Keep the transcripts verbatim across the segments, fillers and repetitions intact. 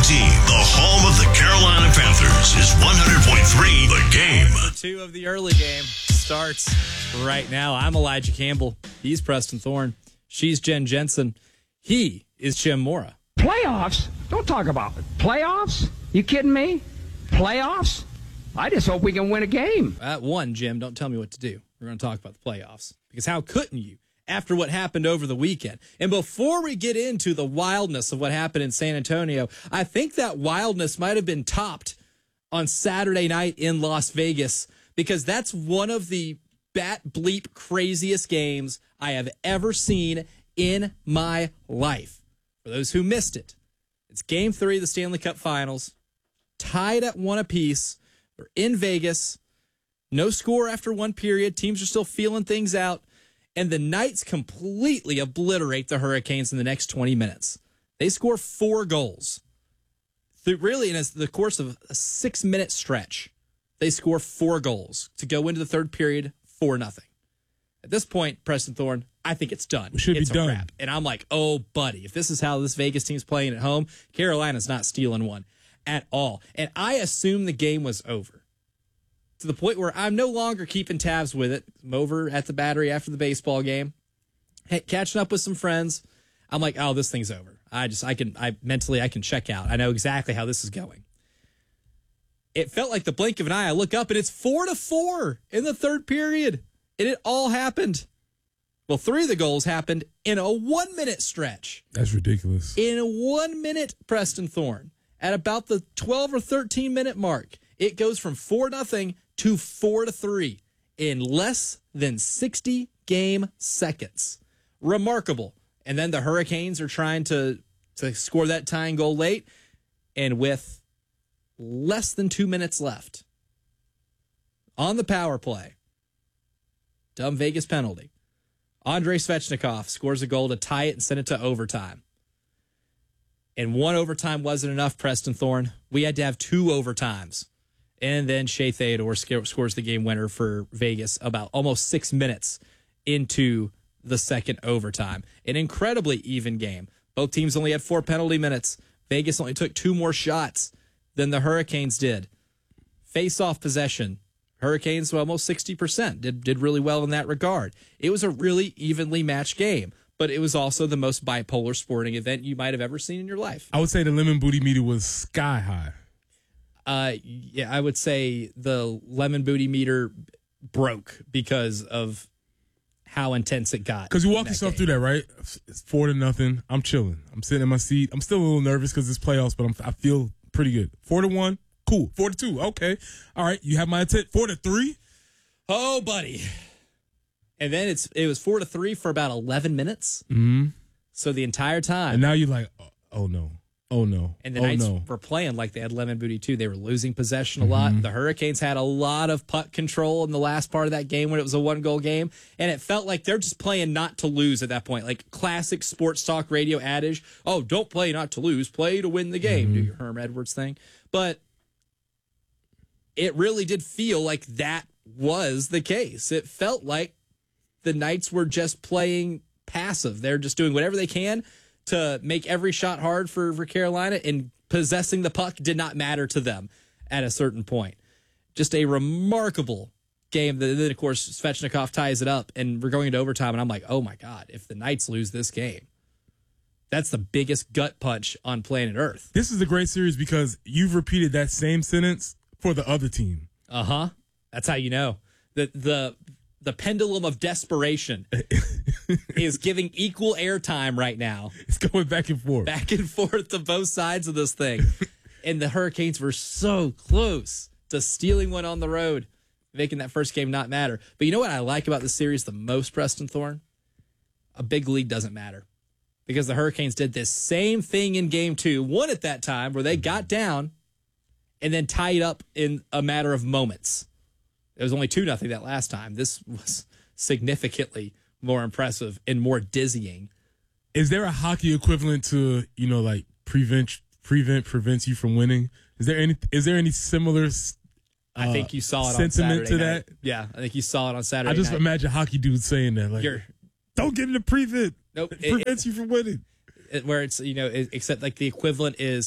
team, the home of the Carolina Panthers, is one hundred point three The Game. Number two of the early game starts right now. I'm Elijah Campbell. He's Preston Thorne. She's Jen Jensen. He is Jim Mora. Playoffs? Don't talk about it. Playoffs? You kidding me? Playoffs? I just hope we can win a game. At one, Jim, don't tell me what to do. We're going to talk about the playoffs. Because how couldn't you after what happened over the weekend? And before we get into the wildness of what happened in San Antonio, I think that wildness might have been topped on Saturday night in Las Vegas, because that's one of the bat bleep craziest games I have ever seen in my life. For those who missed it, it's game three of the Stanley Cup Finals, tied at one apiece. We're in Vegas. No score after one period. Teams are still feeling things out. And the Knights completely obliterate the Hurricanes in the next twenty minutes. They score four goals. Through really, in the course of a six-minute stretch, they score four goals to go into the third period four nothing. At this point, Preston Thorne, I think it's done. It should it's be a done. wrap. And I'm like, oh, buddy, if this is how this Vegas team's playing at home, Carolina's not stealing one at all. And I assumed the game was over, to the point where I'm no longer keeping tabs with it. I'm over at the Battery after the baseball game, hey, catching up with some friends. I'm like, oh, this thing's over. I just, I can, I mentally, I can check out. I know exactly how this is going. It felt like the blink of an eye. I look up and it's four to four in the third period. And it all happened. Well, three of the goals happened in a one-minute stretch. That's ridiculous. In a one-minute, Preston Thorne, at about the twelve or thirteen-minute mark, it goes from four nothing to four to three in less than sixty game seconds. Remarkable. And then the Hurricanes are trying to, to score that tying goal late. And with less than two minutes left on the power play, dumb Vegas penalty, Andrei Svechnikov scores a goal to tie it and send it to overtime. And one overtime wasn't enough, Preston Thorne. We had to have two overtimes. And then Shea Theodore sc- scores the game winner for Vegas about almost six minutes into the second overtime. An incredibly even game. Both teams only had four penalty minutes. Vegas only took two more shots than the Hurricanes did. Face-off possession. Hurricanes almost sixty percent. Did, did really well in that regard. It was a really evenly matched game, but it was also the most bipolar sporting event you might have ever seen in your life. I would say the lemon booty meter was sky high. Uh, yeah, I would say the lemon booty meter broke because of how intense it got. Because you walk yourself through that, right? It's four to nothing. I'm chilling. I'm sitting in my seat. I'm still a little nervous because it's playoffs, but I'm, I feel pretty good. Four to one. Cool. Four to two. Okay. All right. You have my intent. Four to three. Oh, buddy. And then it's it was four to three for about eleven minutes. Mm-hmm. So the entire time. And now you're like, oh, oh no. Oh no. And the oh, Knights no. were playing like they had lemon booty too. They were losing possession a lot. Mm-hmm. The Hurricanes had a lot of puck control in the last part of that game when it was a one goal game. And it felt like they're just playing not to lose at that point. Like classic sports talk radio adage. Oh, don't play not to lose. Play to win the game. Mm-hmm. Do your Herm Edwards thing. But it really did feel like that was the case. It felt like the Knights were just playing passive. They're just doing whatever they can to make every shot hard for, for Carolina, and possessing the puck did not matter to them at a certain point. Just a remarkable game. Then, of course, Svechnikov ties it up, and we're going into overtime, and I'm like, oh, my God, if the Knights lose this game, that's the biggest gut punch on planet Earth. This is a great series because you've repeated that same sentence for the other team. Uh-huh. That's how you know. The the the pendulum of desperation is giving equal airtime right now. It's going back and forth. Back and forth to both sides of this thing. And the Hurricanes were so close to stealing one on the road, making that first game not matter. But you know what I like about this series the most, Preston Thorne? A big lead doesn't matter. Because the Hurricanes did this same thing in game two, won at that time, where they got down and then tied up in a matter of moments. It was only two nothing that last time. This was significantly more impressive and more dizzying. Is there a hockey equivalent to, you know, like prevent prevent prevents you from winning? Is there any is there any similar uh, I think you saw it sentiment on Saturday to night. that? Yeah, I think you saw it on Saturday I just night. imagine hockey dudes saying that, like, You're, don't give him the prevent. Nope, it prevents it, you from winning. It, where it's, you know, it, except like the equivalent is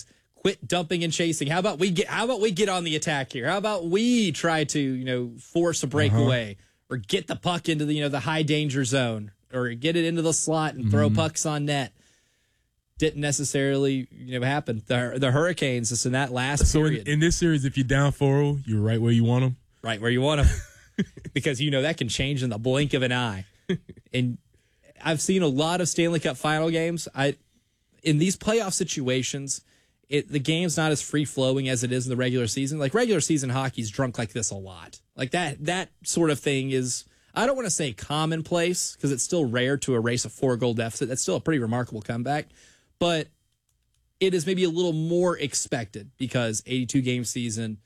quit dumping and chasing. How about we get how about we get on the attack here? How about we try to, you know, force a breakaway uh-huh. or get the puck into the, you know, the high danger zone or get it into the slot and mm-hmm. throw pucks on net. Didn't necessarily, you know, happen. The the Hurricanes, just in that last so period. In, in this series, if you're down four oh, you're right where you want them. Right where you want them. Because, you know, that can change in the blink of an eye. And I've seen a lot of Stanley Cup final games. I in these playoff situations, it the game's not as free-flowing as it is in the regular season. Like, regular season hockey's drunk like this a lot. Like, that that sort of thing is, I don't want to say commonplace, because it's still rare to erase a four-goal deficit. That's still a pretty remarkable comeback. But it is maybe a little more expected because eighty-two game season,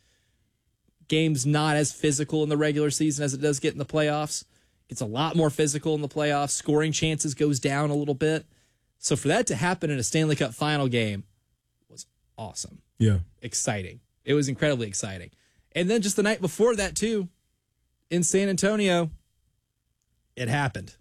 game's not as physical in the regular season as it does get in the playoffs. It's a lot more physical in the playoffs. Scoring chances goes down a little bit. So for that to happen in a Stanley Cup final game was awesome. Yeah. Exciting. It was incredibly exciting. And then just the night before that, too, in San Antonio, it happened.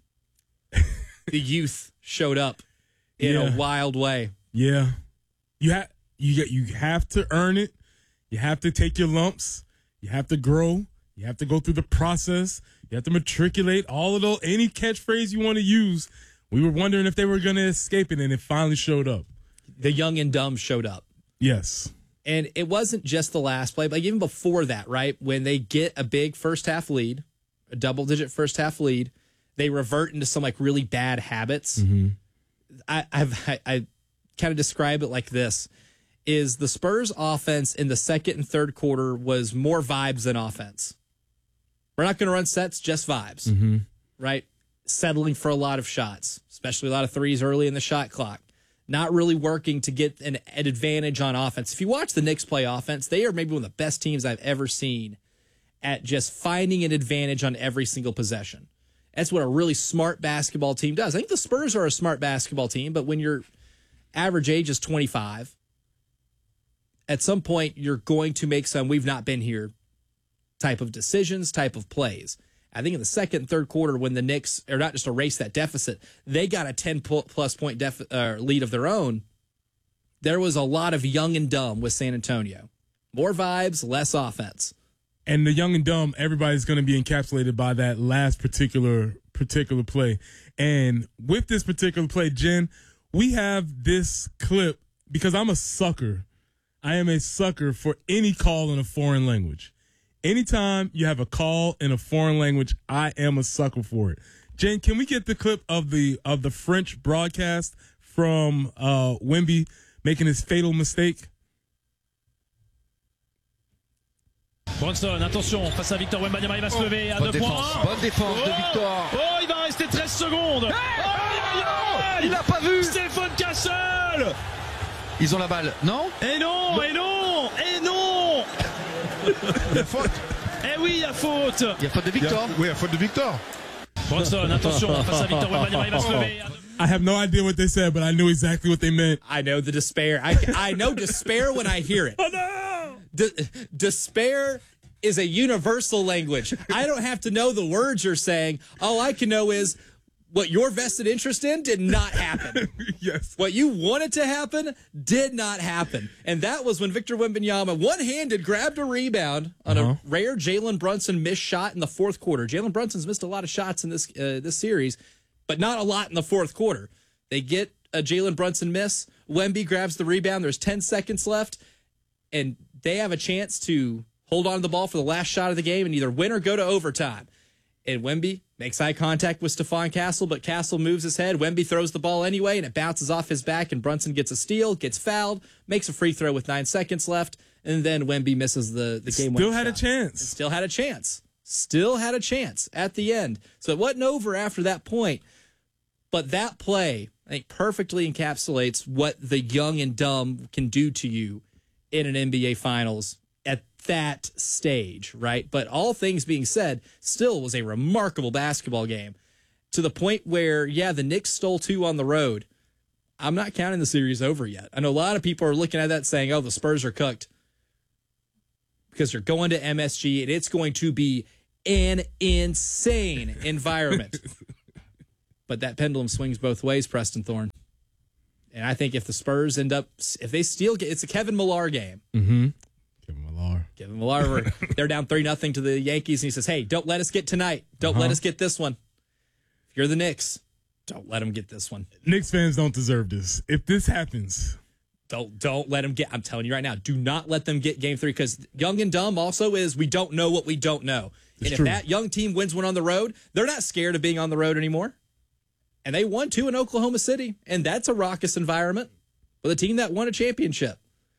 The youth showed up in yeah. a wild way. Yeah. You have you you have to earn it. You have to take your lumps. You have to grow. You have to go through the process. You have to matriculate. All of those, any catchphrase you want to use. We were wondering if they were going to escape it, and it finally showed up. The young and dumb showed up. Yes. And it wasn't just the last play, but even before that, right? When they get a big first half lead, a double digit first half lead, they revert into some like really bad habits. Mm-hmm. I, I've, I, I kind of describe it like this, is the Spurs offense in the second and third quarter was more vibes than offense. We're not going to run sets, just vibes, mm-hmm. right? Settling for a lot of shots, especially a lot of threes early in the shot clock. Not really working to get an, an advantage on offense. If you watch the Knicks play offense, they are maybe one of the best teams I've ever seen at just finding an advantage on every single possession. That's what a really smart basketball team does. I think the Spurs are a smart basketball team, but when your average age is twenty-five, at some point you're going to make some we've not been here type of decisions, type of plays. I think in the second and third quarter, when the Knicks are not just erase that deficit, they got a ten plus point def- uh, lead of their own. There was a lot of young and dumb with San Antonio. More vibes, less offense. And the young and dumb, everybody's going to be encapsulated by that last particular particular play. And with this particular play, Jen, we have this clip because I'm a sucker. I am a sucker for any call in a foreign language. Anytime you have a call in a foreign language, I am a sucker for it. Jen, can we get the clip of the of the French broadcast from uh, Wemby making his fatal mistake? Brunson, attention, face à Victor Wembanyama, il va se lever à deux points. Bonne défense oh, de Victor. Oh, il va rester treize secondes. Hey, oh, oh, il l'a pas vu. Stéphane Cassel. Ils ont la balle, non? Et non, non, et non, et non. Il y a faute. Eh oui, il y a faute. Il y a faute de Victor. Oui, il y a faute de Victor. Brunson, attention, face à Victor Wembanyama, il va se lever. I have no idea what they said, but I knew exactly what they meant. I know the despair. I, I know despair when I hear it. Oh, no! De- despair is a universal language. I don't have to know the words you're saying. All I can know is what your vested interest in did not happen. Yes. What you wanted to happen did not happen. And that was when Victor Wembanyama one-handed grabbed a rebound on uh-huh. a rare Jalen Brunson missed shot in the fourth quarter. Jalen Brunson's missed a lot of shots in this uh, this series, but not a lot in the fourth quarter. They get a Jalen Brunson miss. Wemby grabs the rebound. There's ten seconds left, and they have a chance to hold on to the ball for the last shot of the game and either win or go to overtime. And Wemby makes eye contact with Stephon Castle, but Castle moves his head. Wemby throws the ball anyway, and it bounces off his back, and Brunson gets a steal, gets fouled, makes a free throw with nine seconds left, and then Wemby misses the, the game winner. Still had shot. a chance. Still had a chance. Still had a chance at the end. So it wasn't over after that point. But that play, I think, perfectly encapsulates what the young and dumb can do to you in an N B A Finals at that stage, right? But all things being said, still was a remarkable basketball game to the point where, yeah, the Knicks stole two on the road. I'm not counting the series over yet. I know a lot of people are looking at that saying, oh, the Spurs are cooked because they're going to M S G and it's going to be an insane environment. But that pendulum swings both ways, Preston Thorne. And I think if the Spurs end up, if they steal, it's a Kevin Millar game. Mm-hmm. Kevin Millar. Kevin Millar, they're down three nothing to the Yankees, and he says, hey, don't let us get tonight. Don't Uh-huh. let us get this one. If you're the Knicks, don't let them get this one. Knicks fans don't deserve this. If this happens, Don't don't let them get, I'm telling you right now, do not let them get game three, because young and dumb also is we don't know what we don't know. It's and true. if that young team wins one on the road, they're not scared of being on the road anymore. And they won two in Oklahoma City, and that's a raucous environment with a team that won a championship.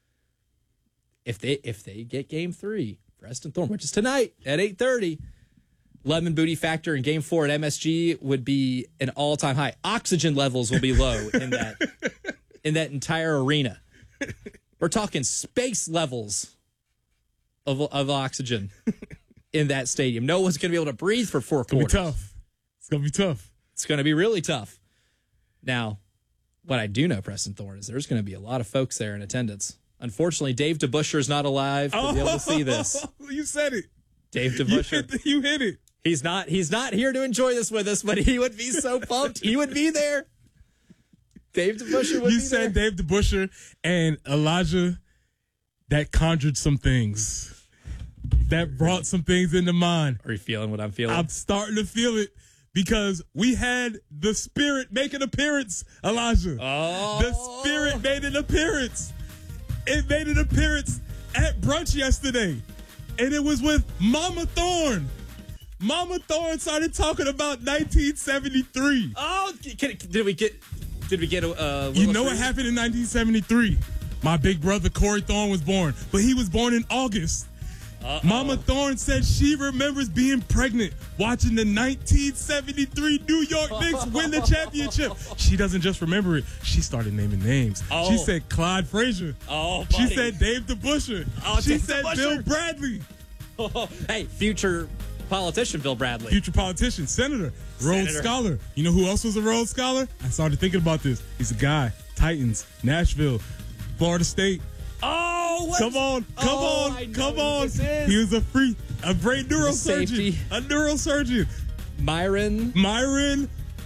If they if they get game three, Preston Thorn, which is tonight at eight thirty, Lemon Booty factor in game four at M S G would be an all-time high. Oxygen levels will be low in that in that entire arena. We're talking space levels of, of oxygen in that stadium. No one's going to be able to breathe for four it's going to quarters. be tough. It's going to be tough. It's going to be really tough. Now, what I do know, Preston Thorne, is there's going to be a lot of folks there in attendance. Unfortunately, Dave DeBuscher is not alive to be able to see this. You said it. Dave You DeBuscher. hit, the, you hit it. He's not he's not here to enjoy this with us, but he would be so pumped. He would be there. Dave DeBuscher would You be said there. Dave DeBuscher and Elijah, that conjured some things. That brought some things into mind. Are you feeling what I'm feeling? I'm starting to feel it because we had the Spirit make an appearance, Elijah. Oh. The Spirit made an appearance. It made an appearance at brunch yesterday, and it was with Mama Thorne. Mama Thorne started talking about nineteen seventy-three. Oh, can, did we get? Did we get a? Uh, You Willis know what Reed? happened in nineteen seventy-three? My big brother Corey Thorne was born, but he was born in August. Uh-oh. Mama Thorne said she remembers being pregnant watching the nineteen seventy-three New York Knicks win the championship. She doesn't just remember it. She started naming names. Oh. She said Clyde Frazier. Oh, She buddy. said Dave DeBuscher. Oh, she Dave said DeBuscher. Bill Bradley. Oh, hey, future politician Bill Bradley. Future politician, senator, Rhodes Senator. Scholar. You know who else was a Rhodes Scholar? I started thinking about this. He's a guy. Titans, Nashville, Florida State. Oh, what? Come on, come Oh, I on, know come who on. this is. He was a free, a great neurosurgeon. Safety. A neurosurgeon. Myron. Myron,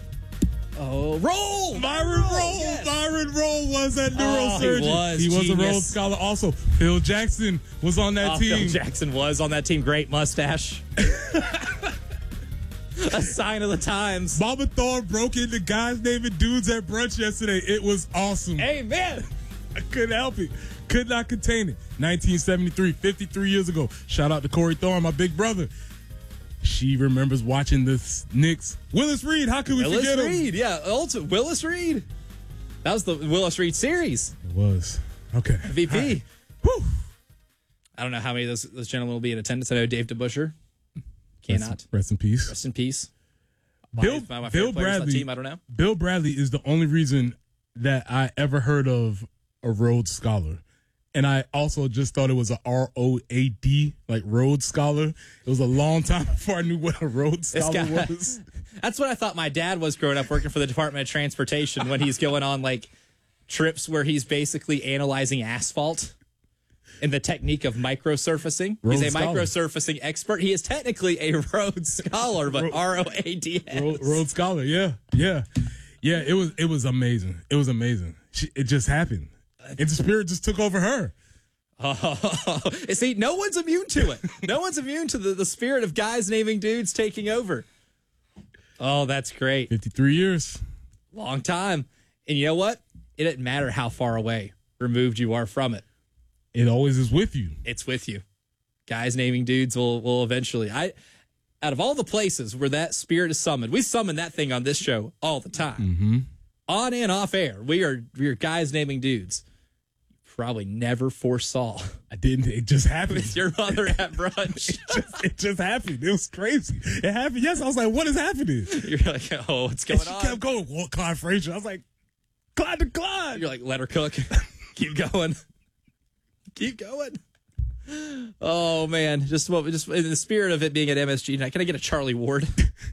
Oh, roll. Myron Roll, Roll. yes. Myron Roll was that Oh, neurosurgeon. he was. He was a Genius. Rhodes Scholar also. Phil Jackson was on that Oh, team. Phil Jackson was on that team. Great mustache. A sign of the times. Mama Thorne broke into guys naming dudes at brunch yesterday. It was awesome. Amen. I couldn't help it. Could not contain it. nineteen seventy-three, fifty-three years ago. Shout out to Corey Thorne, my big brother. She remembers watching the Knicks. Willis Reed, how could we Willis forget him? Reed, yeah, ultimate Willis Reed. That was the Willis Reed series. It was. Okay. V P. All right. Whew. I don't know how many of those, those gentlemen will be in attendance. I know Dave DeBuscher cannot. Rest, rest in peace. Rest in peace. Bill, my, my Bill favorite players on the Bradley. team, I don't know. Bill Bradley is the only reason that I ever heard of a Rhodes Scholar. And I also just thought it was a R O A D, like Rhodes Scholar. It was a long time before I knew what a Rhodes This Scholar guy- was. That's what I thought my dad was growing up working for the Department of Transportation when he's going on like trips where he's basically analyzing asphalt and the technique of microsurfacing. Rhodes he's a Scholar. microsurfacing expert. He is technically a Rhodes Scholar, but R O A D S. Ro- Rhodes Scholar, yeah, yeah, yeah. It was it was amazing. It was amazing. She, it just happened, and the Spirit just took over her. Oh, see, no one's immune to it. No one's immune to the, the spirit of guys naming dudes taking over. Oh, that's great. Fifty-three years. Long time. And you know what? It doesn't matter how far away removed you are from it. It always is with you. It's with you. Guys naming dudes will will eventually. I out of all the places where that spirit is summoned, we summon that thing on this show all the time. Mm-hmm. On and off air. We are we are guys naming dudes. Probably never foresaw I didn't. It just happened. with your mother at brunch. it, just, it just happened. It was crazy. It happened. Yes, I was like, "What is happening?" You're like, oh, what's going And she on? kept going. Well, Clyde Frazier. I was like, "Clyde to Clyde." You're like, let her cook. Keep going. Keep going. Oh man, just what just in the spirit of it being at M S G tonight, can I get a Charlie Ward?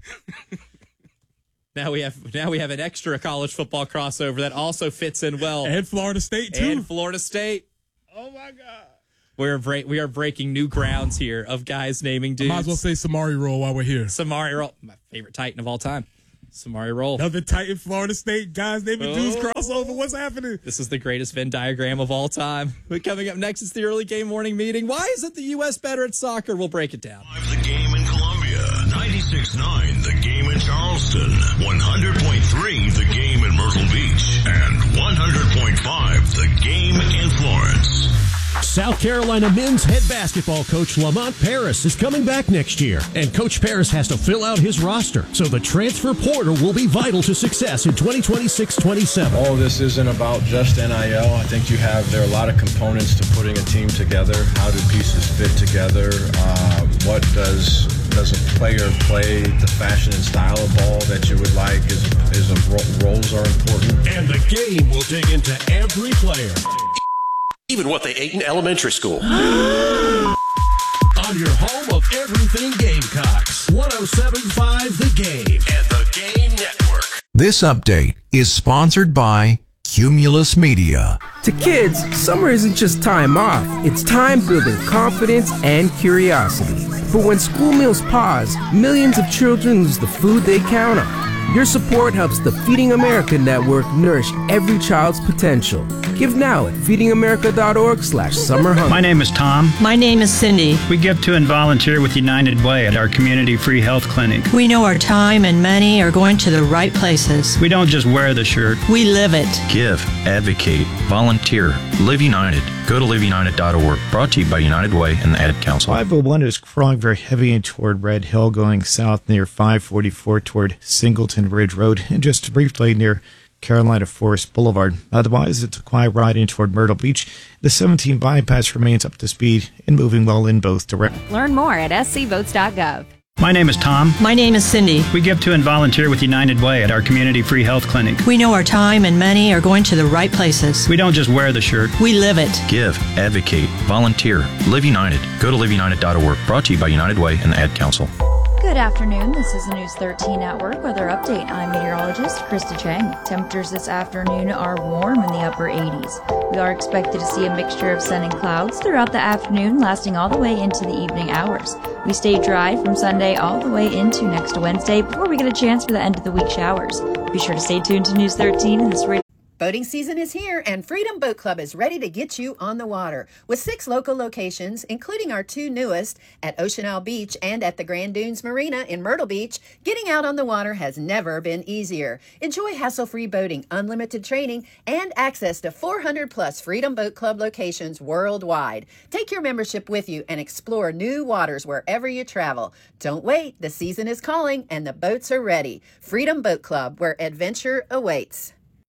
now we have now we have an extra college football crossover that also fits in well. And Florida State too. And Florida State. Oh my God. We're break, we are breaking new grounds here of guys naming dudes. Might as well say Samari roll while we're here. Samari Roll, my favorite Titan of all time. Samari roll. Another Titan Florida State guys. They've been Oh. dudes crossover. What's happening? This is the greatest Venn diagram of all time. But coming up next, it's the early game morning meeting. Why isn't the U S better at soccer? We'll break it down. The Game in Columbia, ninety-six point nine The Game in Charleston, one hundred point three The Game in Myrtle Beach, and one hundred point five The Game in Florence. South Carolina men's head basketball coach Lamont Paris is coming back next year, and Coach Paris has to fill out his roster, so the transfer portal will be vital to success in twenty twenty-six twenty-seven. All this isn't about just N I L. I think you have, there are a lot of components to putting a team together. How do pieces fit together? Uh, what does does a player play? The fashion and style of ball that you would like is, is a, roles are important. And the game will dig into every player. Even what they ate in elementary school. On your home of everything Gamecocks, one oh seven point five The Game And the Game Network. This update is sponsored by Cumulus Media. To kids, summer isn't just time off. It's time building confidence and curiosity. But when school meals pause, millions of children lose the food they count on. Your support helps the Feeding America Network nourish every child's potential. Give now at feedingamerica.org slash summer hunger. My name is Tom. My name is Cindy. We give to and volunteer with United Way at our community free health clinic. We know our time and money are going to the right places. We don't just wear the shirt. We live it. Give, advocate, volunteer, live united. Go to live united dot org. Brought to you by United Way and the Ad Council. five oh one is crawling very heavy in toward Red Hill, going south near five forty-four toward Singleton Ridge Road, and just briefly near Carolina Forest Boulevard. Otherwise, it's a quiet ride in toward Myrtle Beach. The seventeen bypass remains up to speed and moving well in both directions. Learn more at s c votes dot gov. My name is Tom. My name is Cindy. We give to and volunteer with United Way at our community free health clinic. We know our time and money are going to the right places. We don't just wear the shirt. We live it. Give, advocate, volunteer, live united. Go to live united dot org. Brought to you by United Way and the Ad Council. Good afternoon. This is the News thirteen Network weather update. I'm meteorologist Krista Chang. Temperatures this afternoon are warm in the upper eighties. We are expected to see a mixture of sun and clouds throughout the afternoon, lasting all the way into the evening hours. We stay dry from Sunday all the way into next Wednesday before we get a chance for the end of the week showers. Be sure to stay tuned to News thirteen and this radio. Boating season is here, and Freedom Boat Club is ready to get you on the water. With six local locations, including our two newest at Ocean Isle Beach and at the Grand Dunes Marina in Myrtle Beach, getting out on the water has never been easier. Enjoy hassle-free boating, unlimited training, and access to four hundred plus Freedom Boat Club locations worldwide. Take your membership with you and explore new waters wherever you travel. Don't wait, the season is calling and the boats are ready. Freedom Boat Club, where adventure awaits.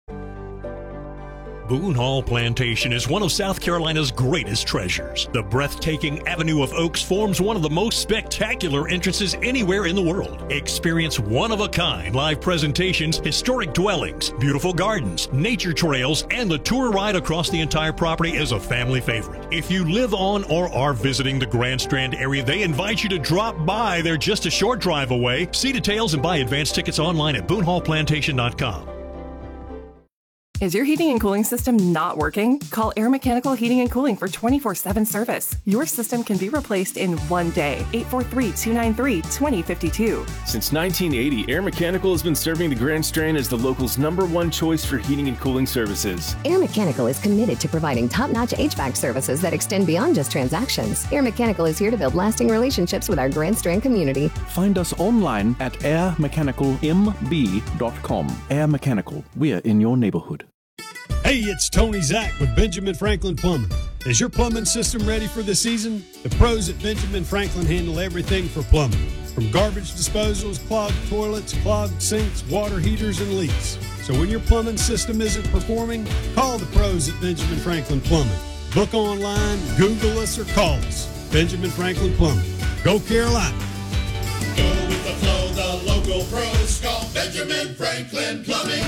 Boone Hall Plantation is one of South Carolina's greatest treasures. The breathtaking Avenue of Oaks forms one of the most spectacular entrances anywhere in the world. Experience one-of-a-kind live presentations, historic dwellings, beautiful gardens, nature trails, and the tour ride across the entire property is a family favorite. If you live on or are visiting the Grand Strand area, they invite you to drop by. They're just a short drive away. See details and buy advance tickets online at boone hall plantation dot com. Is your heating and cooling system not working? Call Air Mechanical Heating and Cooling for twenty-four seven service. Your system can be replaced in one day. eight four three, two nine three, two zero five two. Since nineteen eighty, Air Mechanical has been serving the Grand Strand as the local's number one choice for heating and cooling services. Air Mechanical is committed to providing top-notch H V A C services that extend beyond just transactions. Air Mechanical is here to build lasting relationships with our Grand Strand community. Find us online at air mechanical m b dot com. Air Mechanical, we're in your neighborhood. Hey, it's Tony Zach with Benjamin Franklin Plumbing. Is your plumbing system ready for the season? The pros at Benjamin Franklin handle everything for plumbing, from garbage disposals, clogged toilets, clogged sinks, water heaters, and leaks. So when your plumbing system isn't performing, call the pros at Benjamin Franklin Plumbing. Book online, Google us, or call us. Benjamin Franklin Plumbing. Go Carolina. Go with the flow, the local pros call Benjamin Franklin Plumbing.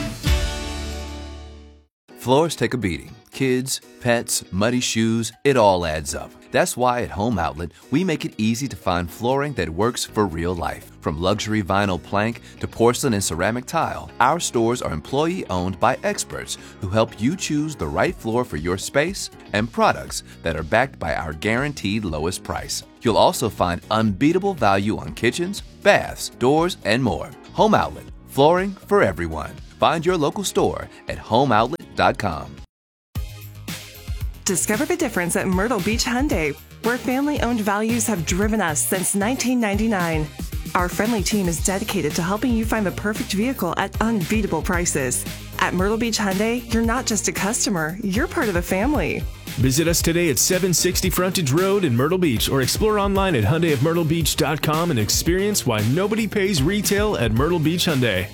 Floors take a beating. Kids, pets, muddy shoes, it all adds up. That's why at Home Outlet, we make it easy to find flooring that works for real life. From luxury vinyl plank to porcelain and ceramic tile, our stores are employee-owned by experts who help you choose the right floor for your space and products that are backed by our guaranteed lowest price. You'll also find unbeatable value on kitchens, baths, doors, and more. Home Outlet. Flooring for everyone. Find your local store at home outlet dot com. Discover the difference at Myrtle Beach Hyundai, where family-owned values have driven us since nineteen ninety-nine. Our friendly team is dedicated to helping you find the perfect vehicle at unbeatable prices. At Myrtle Beach Hyundai, you're not just a customer, you're part of the family. Visit us today at seven sixty Frontage Road in Myrtle Beach or explore online at Hyundai of Myrtle Beach dot com and experience why nobody pays retail at Myrtle Beach Hyundai.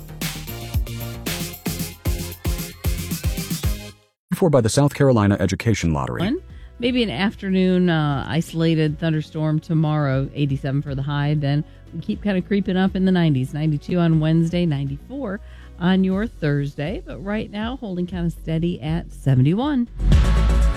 For by the South Carolina Education Lottery. Maybe an afternoon uh, isolated thunderstorm tomorrow, eighty-seven for the high. Then we keep kind of creeping up in the nineties, ninety-two on Wednesday, ninety-four on your Thursday. But right now, holding kind of steady at seventy-one.